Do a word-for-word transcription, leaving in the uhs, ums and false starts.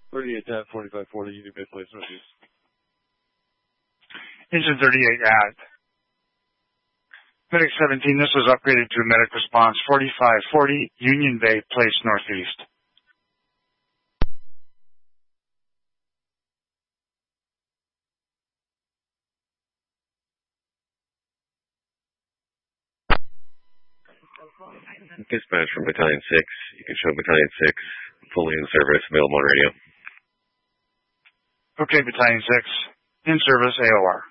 thirty-eight ten, forty-five forty, Union Bay Place, Northeast. Engine thirty-eight at. Medic seventeen, this was upgraded to medic response forty-five forty, Union Bay Place, Northeast. Dispatch from Battalion six. You can show Battalion six fully in service, available on radio. Okay, Battalion six. In service, A O R.